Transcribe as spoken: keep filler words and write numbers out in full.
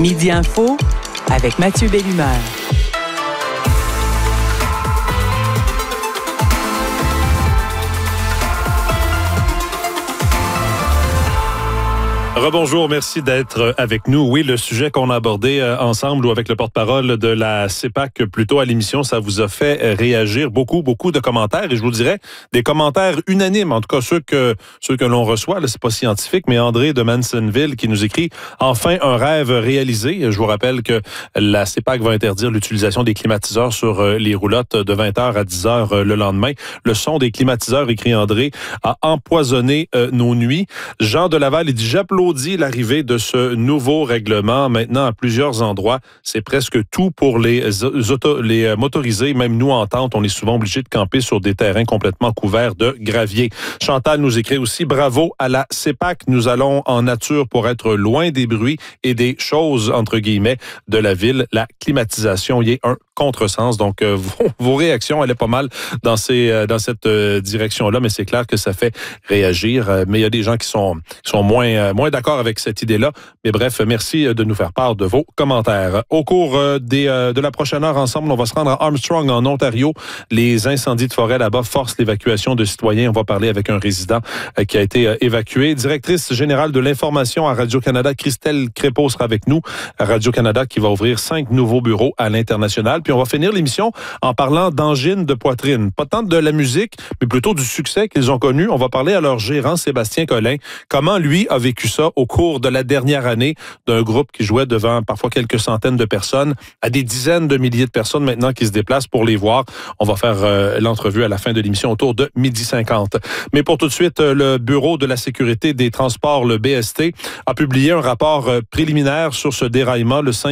Midi Info avec Mathieu Bellumeur. Rebonjour, merci d'être avec nous. Oui, le sujet qu'on a abordé ensemble ou avec le porte-parole de la C E P A C plus tôt à l'émission, ça vous a fait réagir beaucoup, beaucoup de commentaires. Et je vous dirais, des commentaires unanimes, en tout cas ceux que ceux que l'on reçoit. Là, c'est pas scientifique, mais André de Mansonville qui nous écrit « Enfin, un rêve réalisé ». Je vous rappelle que la C E P A C va interdire l'utilisation des climatiseurs sur les roulottes de vingt heures à dix heures le lendemain. Le son des climatiseurs, écrit André, a empoisonné nos nuits. Jean de Laval, il dit « J'applaudis l'arrivée de ce nouveau règlement. Maintenant, à plusieurs endroits, c'est presque tout pour les, auto, les motorisés. Même nous, en tente, on est souvent obligés de camper sur des terrains complètement couverts de gravier. » Chantal nous écrit aussi « Bravo à la C E P A C. Nous allons en nature pour être loin des bruits et des choses, entre guillemets, de la ville. La climatisation y est un contresens. » Donc, euh, vos, vos réactions, elle est pas mal dans, ces, dans cette euh, direction-là, mais c'est clair que ça fait réagir. Euh, mais il y a des gens qui sont, qui sont moins, euh, moins d'accord avec cette idée-là. Mais bref, merci de nous faire part de vos commentaires. Au cours des, de la prochaine heure ensemble, on va se rendre à Armstrong, en Ontario. Les incendies de forêt là-bas forcent l'évacuation de citoyens. On va parler avec un résident qui a été évacué. Directrice générale de l'information à Radio-Canada, Christelle Crépeau sera avec nous. Radio-Canada qui va ouvrir cinq nouveaux bureaux à l'international. Puis on va finir l'émission en parlant d'angine de poitrine. Pas tant de la musique, mais plutôt du succès qu'ils ont connu. On va parler à leur gérant, Sébastien Collin. Comment lui a vécu ça au cours de la dernière année d'un groupe qui jouait devant parfois quelques centaines de personnes à des dizaines de milliers de personnes maintenant qui se déplacent pour les voir. On va faire euh, l'entrevue à la fin de l'émission autour de midi cinquante. Mais pour tout de suite, le Bureau de la sécurité des transports, le B S T, a publié un rapport préliminaire sur ce déraillement le cinq